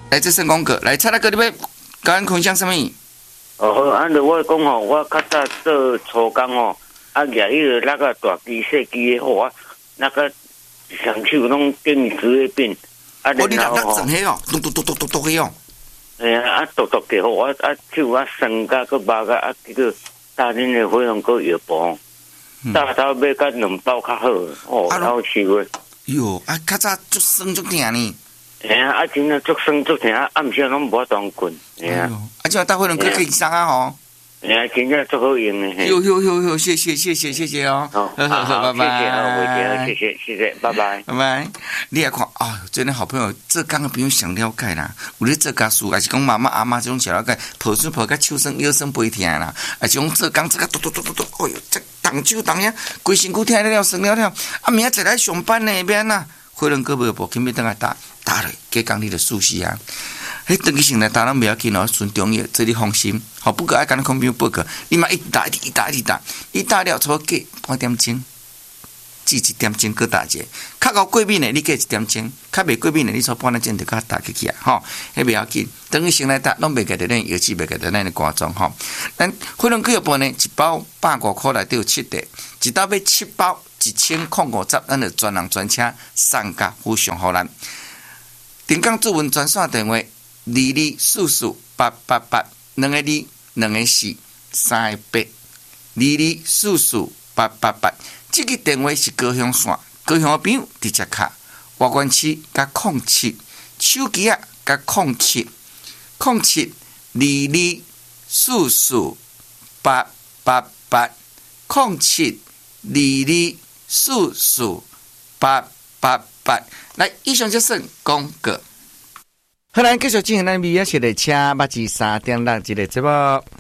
来这算讲过，来蔡大哥，你要甲阮分享什么？ 哦，按照我讲吼，我较早做粗工吼，举迄个那个大机细机的吼，那个上手拢电子的柄， 哦，你那整黑哦，咚黑哦。 剁给好，手酸甲个麻甲这个大恁的火龙果药包，大头买甲2包较好，好收的。 哟，较早足酸足疼呢。 真正足酸足疼，暗时拢无当困。 这大火龙果可以上啊吼。 真正足好用的。 哟，谢谢哦。好，拜拜。 谢谢，拜拜。 拜拜。你也看真的好朋友，浙江的朋友上了解啦。有咧浙江书，还是讲妈妈阿妈这种上了解，抱孙抱甲手酸腰酸背疼啦，还是讲浙江这个嘟，哎呦，这动手动呀，规身躯疼了酸了。明仔载来上班呢，免啦。火龙果无轻要等下打咧，加讲你的舒适啊。长期性来打，咱不要紧哦，顺中药，这你放心。好，不过爱跟空兵报告，你嘛一直打，你打了差不多半点钟，至1点钟搁打者。较高过敏的，你过1点钟；较未过敏的，你差半点钟就甲打起来，吼，迄不要紧。长期性来打，拢袂记得咱药剂，袂记得咱的肝脏，吼。咱火龙果药包呢，一包150块内底有7袋，一包买7包1050，咱就专人专车送甲附上互咱。定岗主文专线电话22448882个2、2个4、3个8 22448882。这个电话是高雄线，高雄的朋友直接卡外关区加07，手机啊加07 22448882 0722448882。来，以上就是广告。好，咱继续进行咱美雅式的车，目前3.6这个节目。